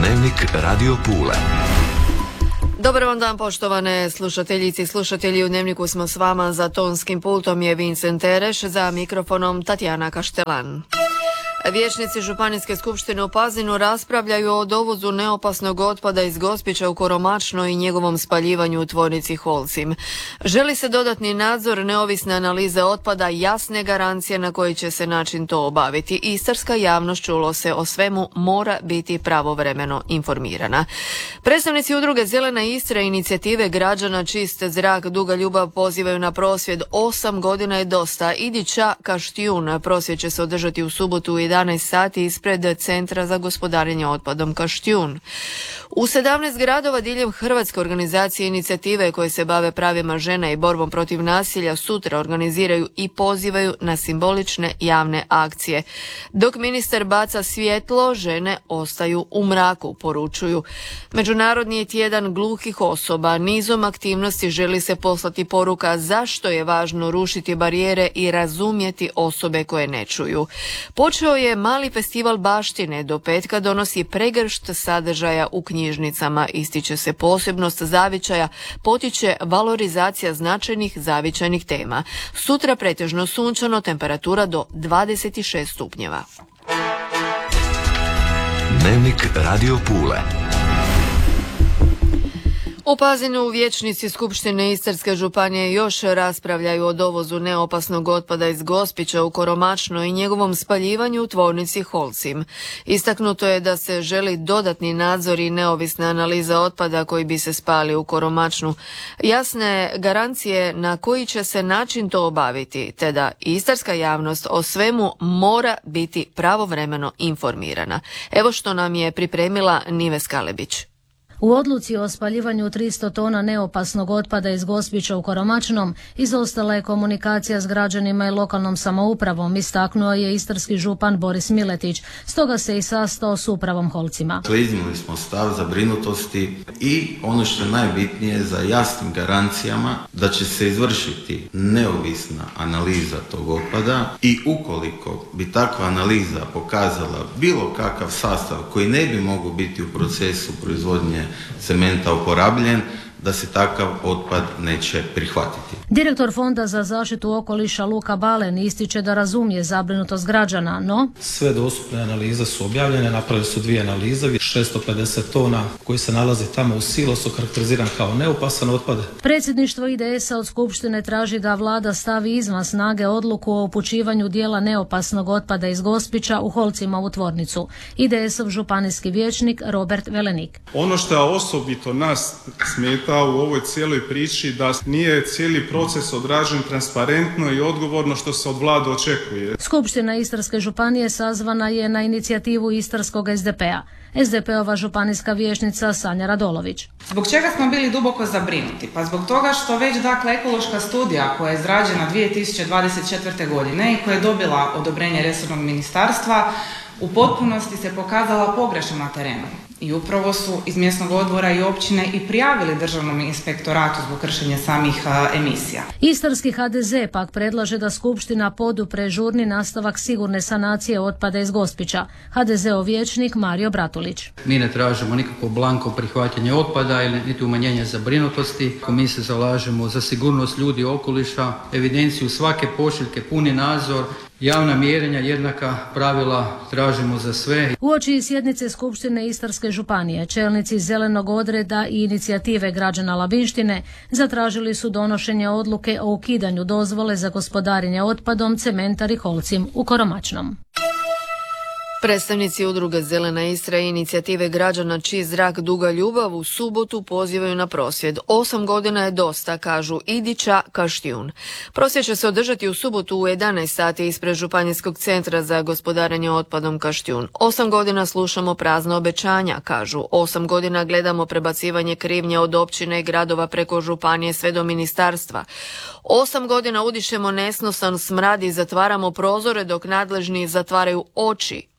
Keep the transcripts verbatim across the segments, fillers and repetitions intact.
Dnevnik Radio Pule. Dobar vam dan, poštovane slušateljice i slušatelji. U Dnevniku smo s vama, za tonskim pultom je Vincent Tereš, za mikrofonom Tatjana Kaštelan. Vijećnici Županijske skupštine u Pazinu raspravljaju o dovozu neopasnog otpada iz Gospića u Koromačno i njegovom spaljivanju u tvornici Holcim. Želi se dodatni nadzor, neovisne analize otpada, jasne garancije na koji će se način to obaviti. Istarska javnost, čulo se, o svemu mora biti pravovremeno informirana. Predstavnici udruge Zelena Istra i inicijative građana Čist zrak Duga ljubav pozivaju na prosvjed Osam godina je dosta. Idi ća Kaštijun. Prosvjed će se održati u subotu u jedanaest sati ispred Centra za gospodarenje otpadom Kaštijun. U sedamnaest gradova diljem Hrvatske organizacije inicijative koje se bave pravima žena i borbom protiv nasilja sutra organiziraju i pozivaju na simbolične javne akcije. Dok ministar baca svjetlo, žene ostaju u mraku, poručuju. Međunarodni je tjedan gluhih osoba. Nizom aktivnosti želi se poslati poruka zašto je važno rušiti barijere i razumjeti osobe koje ne čuju. Počeo je mali festival baštine, do petka donosi pregršt sadržaja u knjižnicama, ističe se posebnost zavičaja, potiče valorizacija značajnih zavičajnih tema. Sutra pretežno sunčano, temperatura do dvadeset šest stupnjeva. Dnevnik Radio Pule. U Pazinu vijećnici Skupštine Istarske županije još raspravljaju o dovozu neopasnog otpada iz Gospića u Koromačno i njegovom spaljivanju u tvornici Holcim. Istaknuto je da se želi dodatni nadzor i neovisna analiza otpada koji bi se spali u Koromačnu, jasne garancije na koji će se način to obaviti, te da istarska javnost o svemu mora biti pravovremeno informirana. Evo što nam je pripremila Nives Kalebić. U odluci o spaljivanju tristo tona neopasnog otpada iz Gospića u Koromačnom izostala je komunikacija s građanima i lokalnom samoupravom, istaknuo je istarski župan Boris Miletić, stoga se i sastao s upravom Holcima. Iznijeli smo stav zabrinutosti i ono što je najbitnije za jasnim garancijama da će se izvršiti neovisna analiza tog otpada i ukoliko bi takva analiza pokazala bilo kakav sastav koji ne bi mogao biti u procesu proizvodnje cementa uporabljen, da se takav otpad neće prihvatiti. Direktor Fonda za zaštitu okoliša Luka Balen ističe da razumije zabrinutost građana, no sve dostupne analize su objavljene, napravili su dvije analize, šesto pedeset tona koji se nalazi tamo u silosu karakteriziran kao neopasan otpad. Predsjedništvo I D S-a od Skupštine traži da vlada stavi izvan snage odluku o upućivanju dijela neopasnog otpada iz Gospića u Holcima u tvornicu. I D S-ov županijski vijećnik Robert Velenik. Ono što osobito nas smeta u ovoj cijeloj priči da nije cijeli proces odrađen transparentno i odgovorno što se od vlade očekuje. Skupština Istarske županije sazvana je na inicijativu Istarskog S D P-a. S D P-ova županijska vijećnica Sanja Radolović. Zbog čega smo bili duboko zabrinuti? Pa zbog toga što već dakle ekološka studija koja je izrađena dvije tisuće dvadeset četvrte. godine i koja je dobila odobrenje resornog ministarstva u potpunosti se pokazala pogrešna na terenu. I upravo su iz mjesnog odbora i općine i prijavili državnom inspektoratu zbog kršenja samih a, emisija. Istarski H D Z pak predlaže da Skupština podupre žurni nastavak sigurne sanacije otpada iz Gospića. H D Z-ov vijećnik Mario Bratulić. Mi ne tražimo nikakvo blanko prihvaćanje otpada ili niti umanjenje zabrinutosti. Mi se zalažemo za sigurnost ljudi i okoliša, evidenciju svake pošiljke, puni nadzor, javna mjerenja, jednaka pravila tražimo za sve. Uoči sjednice Skupštine Istarske županije, čelnici Zelenog odreda i inicijative građana Labinštine zatražili su donošenje odluke o ukidanju dozvole za gospodarenje otpadom Cementari Holcim u Koromačnom. Predstavnici udruge Zelena Istra i inicijative građana Čist zrak Duga ljubav u subotu pozivaju na prosvjed. Osam godina je dosta, kažu Idi ća Kaštijun. Prosvjed će se održati u subotu u jedanaest sati ispred Županijskog centra za gospodarenje otpadom Kaštijun. Osam godina slušamo prazna obećanja, kažu. Osam godina gledamo prebacivanje krivnje od općine i gradova preko županije sve do ministarstva. Osam godina udišemo nesnosan smrad i zatvaramo prozore dok nadležni zatvaraju oči.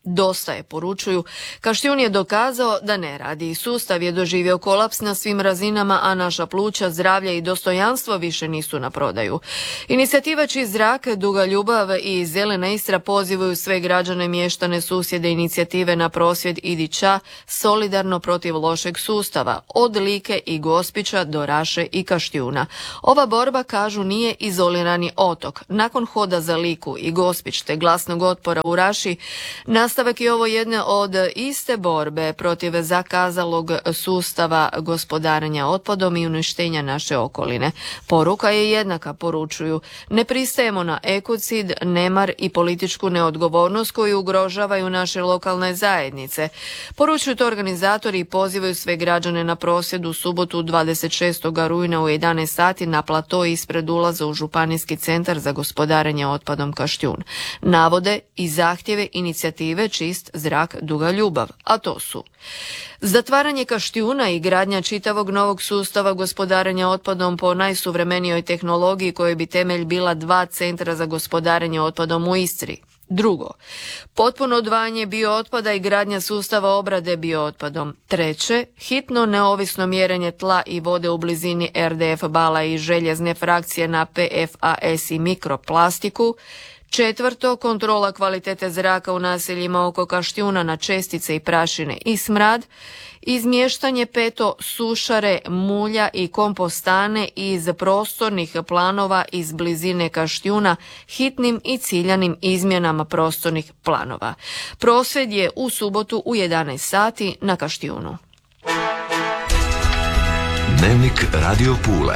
Dosta je, poručuju. Kaštijun je dokazao da ne radi. Sustav je doživio kolaps na svim razinama, a naša pluća, zdravlje i dostojanstvo više nisu na prodaju. Inicijativa Čist zrak, Duga ljubav i Zelena Istra pozivuju sve građane, mještane, susjede inicijative na prosvjed Idi ća, solidarno protiv lošeg sustava, od Like i Gospića do Raše i Kaštijuna. Ova borba, kažu, nije izolirani otok. Nakon hoda za Liku i Gospić te glasnog otpora u Raši, nastavak je ovo jedne od iste borbe protiv zakazalog sustava gospodarenja otpadom i uništenja naše okoline. Poruka je jednaka, poručuju. Ne pristajemo na ekocid, nemar i političku neodgovornost koju ugrožavaju naše lokalne zajednice. Poručuju to organizatori i pozivaju sve građane na prosvjed u subotu dvadeset šestog rujna u jedanaest sati na plato ispred ulaza u Županijski centar za gospodarenje otpadom Kaštijun. Navode i zahtjeve inicijative Čist zrak, Duga ljubav, a to su: zatvaranje Kaštijuna i gradnja čitavog novog sustava gospodarenja otpadom po najsuvremenijoj tehnologiji kojoj bi temelj bila dva centra za gospodarenje otpadom u Istri. Drugo, potpuno odvajanje biootpada i gradnja sustava obrade biootpadom. Treće, hitno neovisno mjerenje tla i vode u blizini er de ef bala i željezne frakcije na pe ef a es i mikroplastiku. Četvrto, kontrola kvalitete zraka u naseljima oko Kaštijuna na čestice i prašine i smrad. Izmještanje peto, sušare, mulja i kompostane iz prostornih planova iz blizine Kaštijuna hitnim i ciljanim izmjenama prostornih planova. Prosvjed je u subotu u jedanaest sati na Kaštijunu. Dnevnik Radio Pule.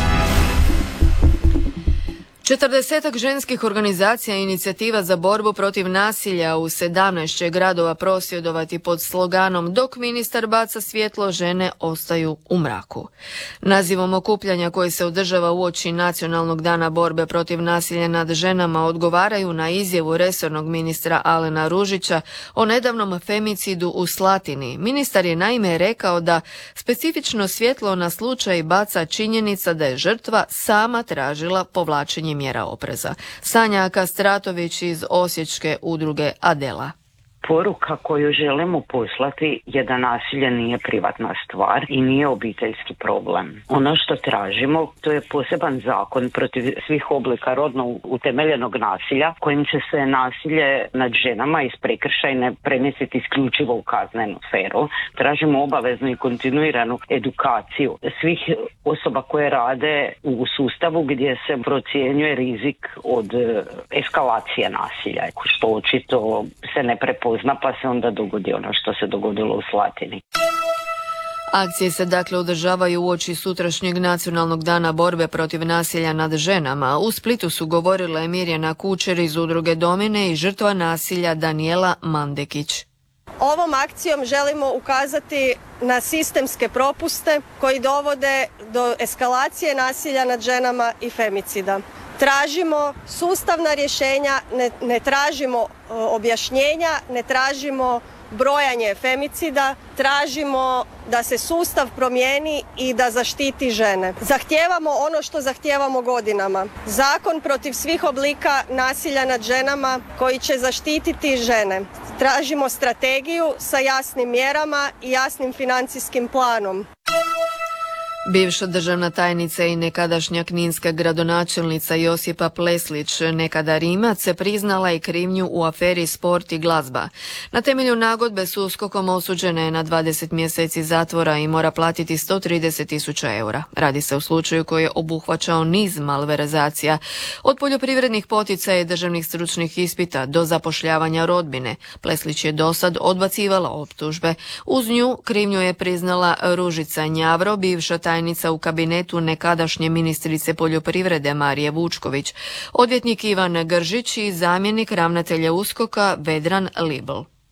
Četrdesetak ženskih organizacija i inicijativa za borbu protiv nasilja u sedamnaest će gradova prosvjedovati pod sloganom "Dok ministar baca svjetlo, žene ostaju u mraku". Nazivom okupljanja koji se održava uoči Nacionalnog dana borbe protiv nasilja nad ženama odgovaraju na izjavu resornog ministra Alena Ružića o nedavnom femicidu u Slatini. Ministar je naime rekao da specifično svjetlo na slučaj baca činjenica da je žrtva sama tražila povlačenje mjera opreza. Sanja Kastratović iz osječke udruge Adela. Poruka koju želimo poslati je da nasilje nije privatna stvar i nije obiteljski problem. Ono što tražimo, to je poseban zakon protiv svih oblika rodno utemeljenog nasilja, kojim će se nasilje nad ženama iz prekršajne premjestiti isključivo u kaznenu sferu. Tražimo obaveznu i kontinuiranu edukaciju svih osoba koje rade u sustavu gdje se procjenjuje rizik od eskalacije nasilja, što očito se ne prepoznaje, pa se onda dogodi ono što se dogodilo u Slatini. Akcije se dakle održavaju uoči sutrašnjeg Nacionalnog dana borbe protiv nasilja nad ženama. U Splitu su govorile Mirjana Kučer iz udruge Domine i žrtva nasilja Danijela Mandekić. Ovom akcijom želimo ukazati na sistemske propuste koji dovode do eskalacije nasilja nad ženama i femicida. Tražimo sustavna rješenja, ne, ne tražimo uh, objašnjenja, ne tražimo brojanje femicida, tražimo da se sustav promijeni i da zaštiti žene. Zahtijevamo ono što zahtijevamo godinama. Zakon protiv svih oblika nasilja nad ženama koji će zaštititi žene. Tražimo strategiju sa jasnim mjerama i jasnim financijskim planom. Bivša državna tajnica i nekadašnja kninska gradonačelnica Josipa Pleslić, nekada Rimac, priznala je krivnju u aferi Sport i glazba. Na temelju nagodbe s USKOK-om osuđena je na dvadeset mjeseci zatvora i mora platiti sto trideset tisuća eura. Radi se o slučaju koji je obuhvaćao niz malverzacija, od poljoprivrednih poticaja i državnih stručnih ispita do zapošljavanja rodbine. Pleslić je dosad odbacivala optužbe. Uz nju krivnju je priznala Ružica Njavro, bivša tajnica tajnica u kabinetu nekadašnje ministrice poljoprivrede Marije Vučković, odvjetnik Ivan Gržić i zamjenik ravnatelja USKOK-a Vedran Libl.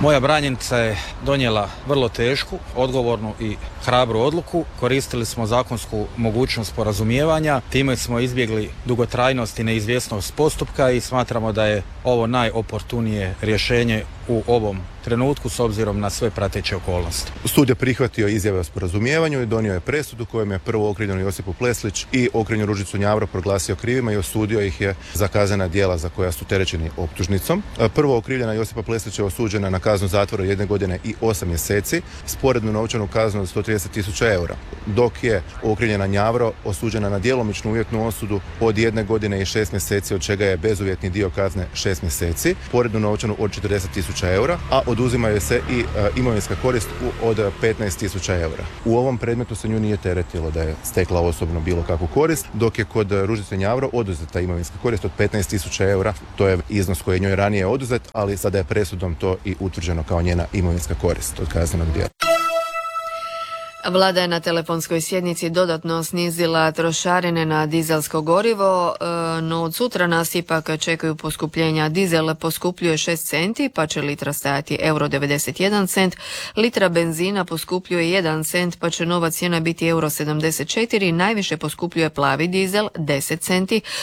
Moja branjenica je donijela vrlo tešku, odgovornu i hrabru odluku. Koristili smo zakonsku mogućnost sporazumijevanja, time smo izbjegli dugotrajnost i neizvjesnost postupka i smatramo da je ovo najoportunije rješenje u ovom trenutku s obzirom na sve prateće okolnosti. Sud je prihvatio izjave o sporazumijevanju i donio je presudu kojom je prvo okrivljenu Josipu Pleslić i okrivljenu Ružicu Njavro proglasio krivima i osudio ih je za kaznena djela za koja su terećeni optužnicom. Prvo okrivljena Josipa Pleslić je osuđena na kaznu zatvora jedne godine i osam mjeseci, sporednu novčanu kaznu od sto trideset tisuća eura, dok je okrivljena Njavro osuđena na djelomičnu uvjetnu osudu od jedne godine i šest mjeseci, od čega je bezuvjetni dio kazne šest mjeseci, sporednu novčanu od četrdeset tisuća eura, a oduzimaju se i e, imovinska korist u, od petnaest tisuća eura. U ovom predmetu se nju nije teretilo da je stekla osobno bilo kakvu korist, dok je kod Ružice Njavro oduzeta imovinska korist od petnaest tisuća eura. To je iznos koji je njoj ranije oduzet, ali sada je presudom to i utvrđeno kao njena imovinska korist od kaznenog djela. Vlada je na telefonskoj sjednici dodatno snizila trošarine na dizelsko gorivo, no od sutra nas ipak čekaju poskupljenja. Dizel poskupljuje šest centi, pa će litra stajati euro devedeset jedan cent, litra benzina poskupljuje jedan cent, pa će nova cijena biti euro sedamdeset četiri, najviše poskupljuje plavi dizel deset centi,